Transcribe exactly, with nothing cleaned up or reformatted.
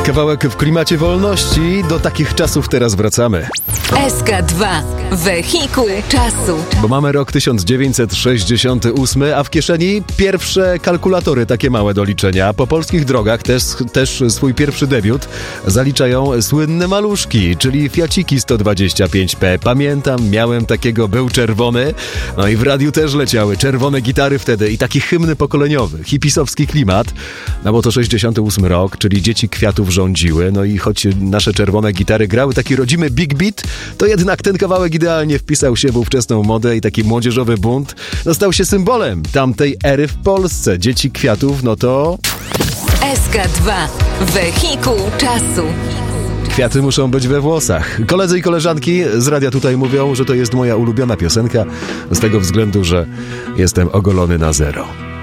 Kawałek w klimacie wolności. Do takich czasów teraz wracamy. S K dwa. Wehikuł czasu. Bo mamy rok tysiąc dziewięćset sześćdziesiąty ósmy, a w kieszeni pierwsze kalkulatory takie małe do liczenia. Po polskich drogach też, też swój pierwszy debiut zaliczają słynne maluszki, czyli Fiaciki sto dwadzieścia pięć P. Pamiętam, miałem takiego, był czerwony. No i w radiu też leciały czerwone gitary wtedy i taki hymny pokoleniowy, hipisowski klimat. No bo to sześćdziesiąty ósmy rok, czyli dzieci kwiatów rządziły. No i choć nasze czerwone gitary grały taki rodzimy big beat, to jednak ten kawałek idealnie wpisał się w ówczesną modę i taki młodzieżowy bunt no, stał się symbolem tamtej ery w Polsce. Dzieci kwiatów, no to... S K dwa. Wehikuł czasu. Kwiaty muszą być we włosach. Koledzy i koleżanki z radia tutaj mówią, że to jest moja ulubiona piosenka z tego względu, że jestem ogolony na zero.